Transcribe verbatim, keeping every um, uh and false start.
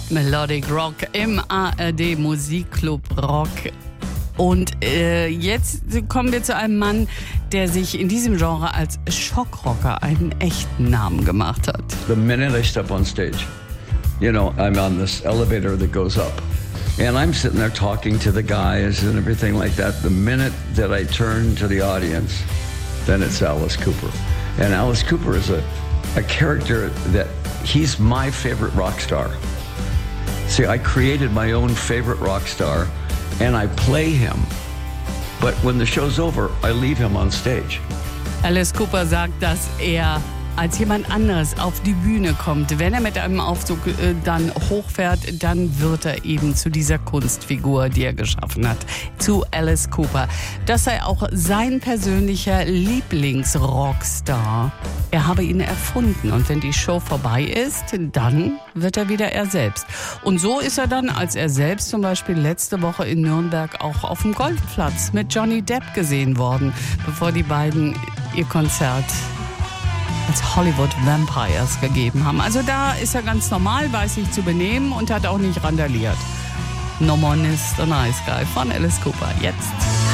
Melodic Rock im A R D Musikclub Rock. Und äh, jetzt kommen wir zu einem Mann, der sich in diesem Genre als Schockrocker einen echten Namen gemacht hat. The minute I step on stage, you know, I'm on this elevator that goes up. And I'm sitting there talking to the guys and everything like that. The minute that I turn to the audience, then it's Alice Cooper. And Alice Cooper is a, a character that he's my favorite rock star. See, I created my own favorite rock star and I play him. But when the show's over, I leave him on stage. Alice Cooper sagt, dass er als jemand anderes auf die Bühne kommt. Wenn er mit einem Aufzug äh, dann hochfährt, dann wird er eben zu dieser Kunstfigur, die er geschaffen hat, zu Alice Cooper. Das sei auch sein persönlicher Lieblingsrockstar. Er habe ihn erfunden und wenn die Show vorbei ist, dann wird er wieder er selbst. Und so ist er dann als er selbst zum Beispiel letzte Woche in Nürnberg auch auf dem Golfplatz mit Johnny Depp gesehen worden, bevor die beiden ihr Konzert als Hollywood Vampires gegeben haben. Also da ist er ganz normal, weiß sich zu benehmen und hat auch nicht randaliert. No One is the Nice Guy von Alice Cooper. Jetzt.